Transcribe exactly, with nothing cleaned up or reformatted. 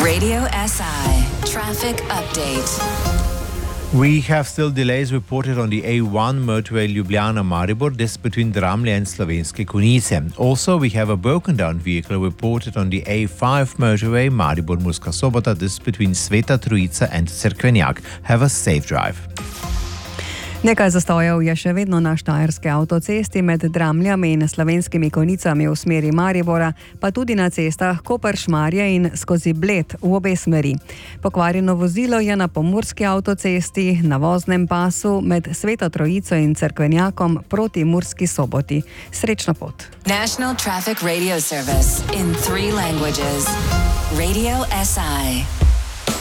Radio S I Traffic Update. We have still delays reported on the A one motorway Ljubljana-Maribor, this between Dramlje and Slovenske Konjice. Also, we have a broken down vehicle reported on the A five motorway Maribor-Murska Sobota, this between Sveta Trojica and Cerkvenjak. Have a safe drive. Nekaj zastojev je še vedno na štajerski avtocesti med Dramljami in Slovenskimi Konjicami v smeri Maribora, pa tudi na cestah Koper-Šmarje in skozi Bled v obe smeri. Pokvarjeno vozilo je na pomurski avtocesti na voznem pasu med Sveto Trojico in Cerkvenjakom proti Murski Soboti. Srečno pot. National Traffic Radio Service in three languages. Radio S I.